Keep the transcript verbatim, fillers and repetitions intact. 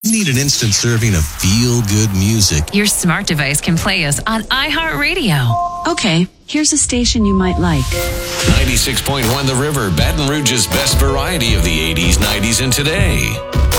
You need an instant serving of feel-good music. Your smart device can play us on iHeartRadio. Okay, here's a station you might like. ninety-six point one The River, Baton Rouge's best variety of the eighties, nineties, and today.